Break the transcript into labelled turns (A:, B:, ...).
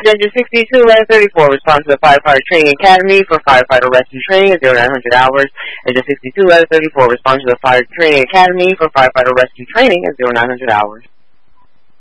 A: Agenda 62, letter 34, respond to the Firefighter Training Academy for Firefighter Rescue Training at 0900 hours. Agenda 62, letter 34, respond to the Fire Training Academy for Firefighter Rescue Training at 0900 hours.